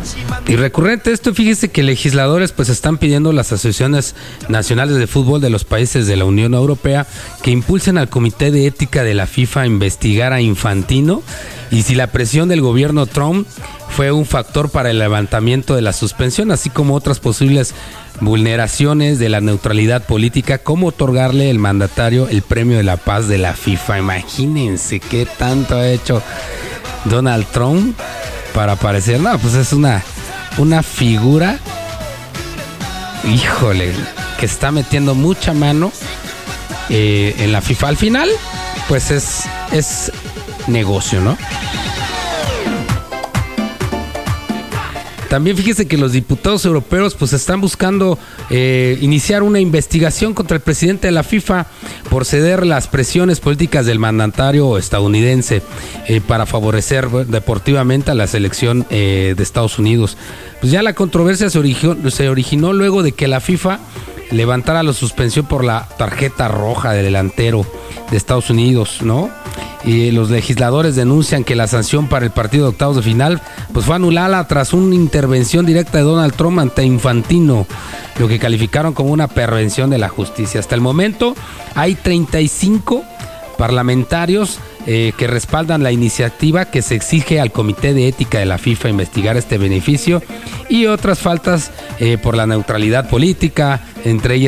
Y recurrente esto, fíjese que legisladores pues están pidiendo a las asociaciones nacionales de fútbol de los países de la Unión Europea que impulsen al Comité de Ética de la FIFA a investigar a Infantino y si la presión del gobierno Trump fue un factor para el levantamiento de la suspensión, así como otras posibles vulneraciones de la neutralidad política, como otorgarle el mandatario el Premio de la Paz de la FIFA. Imagínense qué tanto ha hecho Donald Trump para parecer, no, pues es una figura, híjole, que está metiendo mucha mano en la FIFA. Al final, pues es negocio, ¿no? También fíjese que los diputados europeos pues están buscando iniciar una investigación contra el presidente de la FIFA por ceder las presiones políticas del mandatario estadounidense para favorecer deportivamente a la selección de Estados Unidos. Pues ya la controversia se originó luego de que la FIFA levantara la suspensión por la tarjeta roja del delantero de Estados Unidos, ¿no? Y los legisladores denuncian que la sanción para el partido de octavos de final pues fue anulada tras una intervención directa de Donald Trump ante Infantino, lo que calificaron como una perversión de la justicia. Hasta el momento hay 35 parlamentarios que respaldan la iniciativa que se exige al Comité de Ética de la FIFA investigar este beneficio y otras faltas por la neutralidad política, entre ellas